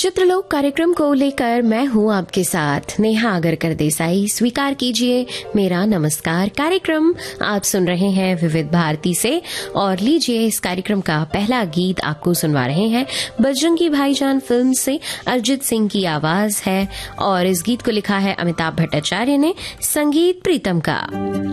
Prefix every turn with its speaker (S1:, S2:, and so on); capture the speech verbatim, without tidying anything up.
S1: चित्रलोक कार्यक्रम को लेकर मैं हूँ आपके साथ नेहा आगरकर देसाई। स्वीकार कीजिए मेरा नमस्कार। कार्यक्रम आप सुन रहे हैं विविध भारती से और लीजिए इस कार्यक्रम का पहला गीत आपको सुनवा रहे हैं बजरंगी भाईजान फिल्म से। अरिजीत सिंह की आवाज है और इस गीत को लिखा है अमिताभ भट्टाचार्य ने, संगीत प्रीतम का।